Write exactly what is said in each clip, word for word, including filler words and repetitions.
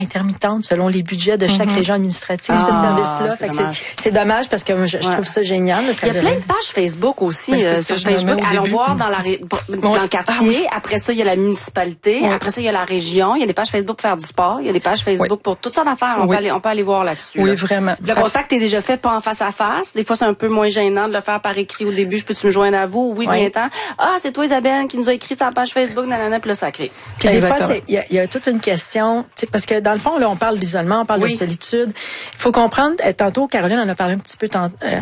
intermittente selon les budgets de chaque mm-hmm. région administrative, ah, ce service-là. C'est fait dommage. que c'est, c'est dommage parce que je, je ouais. trouve ça génial. Là, ça il y a devrait... plein de pages Facebook aussi. Ben, euh, sur Facebook, allons voir dans, la ré... dans le quartier. Ah, oui. Après ça, il y a la municipalité. Oui. Après ça, il y a la région. Il y a des pages Facebook pour faire du sport. Il y a des pages Facebook oui. pour toutes sortes d'affaires. On, oui. peut aller, on peut aller voir là-dessus. Oui, là. vraiment. Le contact est déjà fait, pas en face à face. Des fois, c'est un peu moins gênant de le faire par écrit au début. Je peux-tu me joindre à vous? Oui, oui. bien temps. Ah, c'est toi, Isabelle, qui nous a écrit sa page Facebook, nanana, puis là, ça crée. Puis des fois, il y a, y a toute une question, parce que dans le fond, là, on parle d'isolement, on parle oui. de solitude. Il faut comprendre, tantôt, Caroline en a parlé un petit peu tant, euh,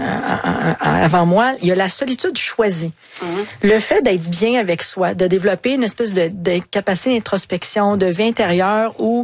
avant moi, il y a la solitude choisie. Mm-hmm. Le fait d'être bien avec soi, de développer une espèce de, de capacité d'introspection, de vie intérieure où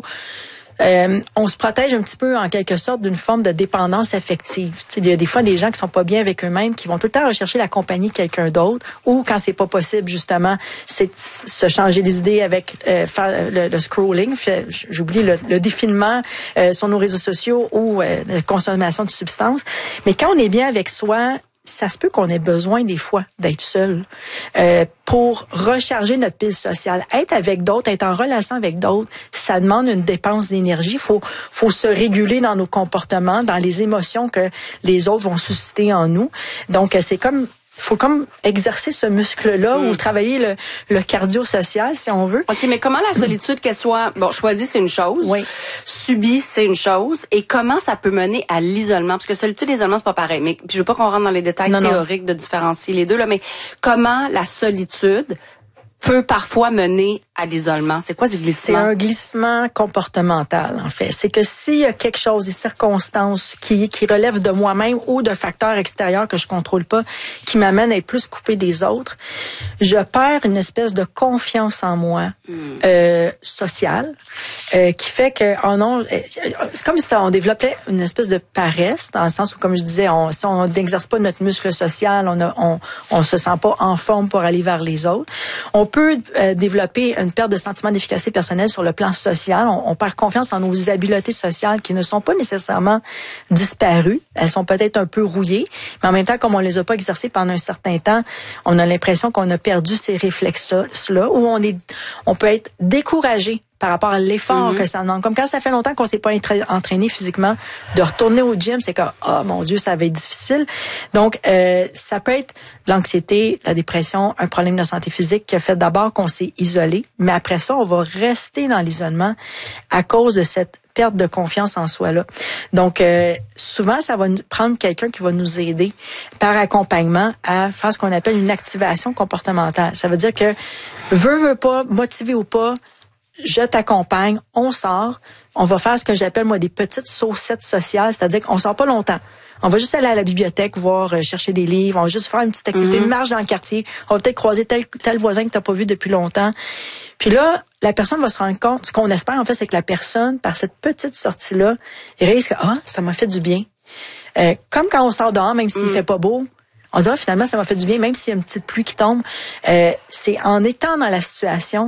Euh, on se protège un petit peu en quelque sorte d'une forme de dépendance affective. T'sais, il y a des fois des gens qui sont pas bien avec eux-mêmes, qui vont tout le temps rechercher la compagnie de quelqu'un d'autre, ou quand c'est pas possible justement, c'est de se changer les idées avec euh, faire le, le scrolling, fait, j'oublie le, le défilement euh, sur nos réseaux sociaux ou euh, la consommation de substances. Mais quand on est bien avec soi, ça se peut qu'on ait besoin des fois d'être seul euh, pour recharger notre pile sociale. Être avec d'autres, être en relation avec d'autres, ça demande une dépense d'énergie. Faut, faut se réguler dans nos comportements, dans les émotions que les autres vont susciter en nous. Donc, c'est comme il faut comme exercer ce muscle-là mmh. ou travailler le, le cardio-social, si on veut. OK, mais comment la solitude, qu'elle soit... Bon, choisie, c'est une chose. Oui. Subie, c'est une chose. Et comment ça peut mener à l'isolement? Parce que solitude et l'isolement, c'est pas pareil. Mais je veux pas qu'on rentre dans les détails non, théoriques non. de différencier les deux, là, mais comment la solitude peut parfois mener à l'isolement? C'est quoi ce glissement? C'est un glissement comportemental, en fait. C'est que s'il y a quelque chose, des circonstances qui, qui relèvent de moi-même ou de facteurs extérieurs que je contrôle pas, qui m'amènent à être plus coupé des autres, je perds une espèce de confiance en moi mm. euh, sociale euh, qui fait que, oh non, c'est comme si on développait une espèce de paresse, dans le sens où, comme je disais, on, si on n'exerce pas notre muscle social, on, a, on, on se sent pas en forme pour aller vers les autres. On peut euh, développer une perte de sentiment d'efficacité personnelle sur le plan social. On, on perd confiance en nos habiletés sociales qui ne sont pas nécessairement disparues. Elles sont peut-être un peu rouillées, mais en même temps, comme on les a pas exercées pendant un certain temps, on a l'impression qu'on a perdu ces réflexes-là, où on est, on peut être découragé par rapport à l'effort mm-hmm. que ça demande. Comme quand ça fait longtemps qu'on s'est pas entraîné physiquement, de retourner au gym, c'est comme, oh mon Dieu, ça va être difficile. Donc, euh, ça peut être l'anxiété, la dépression, un problème de santé physique qui a fait d'abord qu'on s'est isolé, mais après ça, on va rester dans l'isolement à cause de cette perte de confiance en soi-là. Donc, euh, souvent, ça va prendre quelqu'un qui va nous aider par accompagnement à faire ce qu'on appelle une activation comportementale. Ça veut dire que, veux, veux pas, motivé ou pas, je t'accompagne, on sort, on va faire ce que j'appelle, moi, des petites saucettes sociales, c'est-à-dire qu'on sort pas longtemps. On va juste aller à la bibliothèque, voir, euh, chercher des livres, on va juste faire une petite activité, mm-hmm. une marche dans le quartier, on va peut-être croiser tel, tel voisin que t'as pas vu depuis longtemps. Puis là, la personne va se rendre compte, ce qu'on espère, en fait, c'est que la personne, par cette petite sortie-là, réalise que, ah, ça m'a fait du bien. Euh, comme quand on sort dehors, même s'il mm. fait pas beau, on se dit, ah, finalement, ça m'a fait du bien, même s'il y a une petite pluie qui tombe. Euh, c'est en étant dans la situation,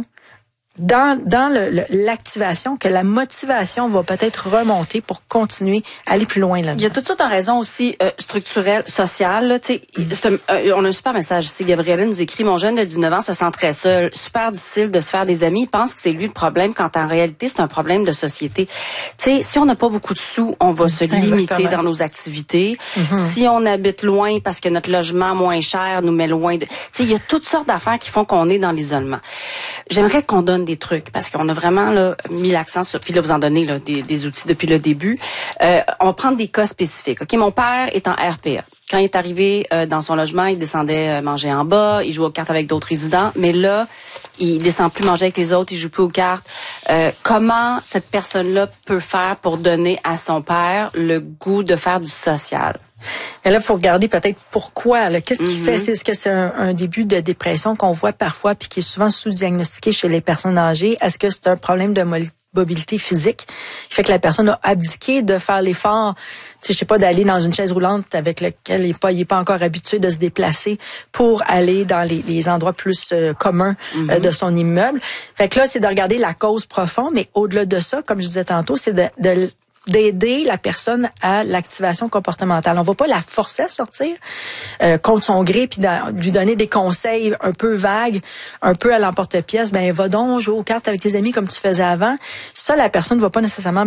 dans dans le, le, l'activation que la motivation va peut-être remonter pour continuer à aller plus loin là-dedans. Il y a toutes sortes de raisons aussi euh, structurelles, sociales. Tu sais, mm-hmm. euh, on a un super message ici. Gabrielle nous écrit: mon jeune de dix-neuf ans se sent très seul, super difficile de se faire des amis. Il pense que c'est lui le problème, quand en réalité c'est un problème de société. Tu sais, si on n'a pas beaucoup de sous, on va se Exactement. limiter dans nos activités. Mm-hmm. Si on habite loin parce que notre logement moins cher nous met loin de. Tu sais, il y a toutes sortes d'affaires qui font qu'on est dans l'isolement. J'aimerais qu'on donne des trucs, parce qu'on a vraiment là, mis l'accent sur, puis là vous en donnez là, des, des outils depuis le début. Euh, on va prendre des cas spécifiques. Ok, mon père est en R P A. Quand il est arrivé euh, dans son logement, il descendait euh, manger en bas, il jouait aux cartes avec d'autres résidents, mais là, il descend plus manger avec les autres, il joue plus aux cartes. Euh, comment cette personne-là peut faire pour donner à son père le goût de faire du social? Mais là, il faut regarder peut-être pourquoi. Là. Qu'est-ce qui Mm-hmm. fait? Est-ce que c'est un, un début de dépression qu'on voit parfois puis qui est souvent sous-diagnostiqué chez les personnes âgées? Est-ce que c'est un problème de mobilité physique qui fait que la personne a abdiqué de faire l'effort, tu sais, je sais pas, d'aller dans une chaise roulante avec laquelle il n'est pas, il est pas encore habitué de se déplacer pour aller dans les, les endroits plus euh, communs mm-hmm. euh, de son immeuble? Fait que là, c'est de regarder la cause profonde, mais au-delà de ça, comme je disais tantôt, c'est de, de d'aider la personne à l'activation comportementale. On va pas la forcer à sortir euh, contre son gré puis de lui donner des conseils un peu vagues, un peu à l'emporte-pièce. Ben va donc jouer aux cartes avec tes amis comme tu faisais avant. Ça, la personne ne va pas nécessairement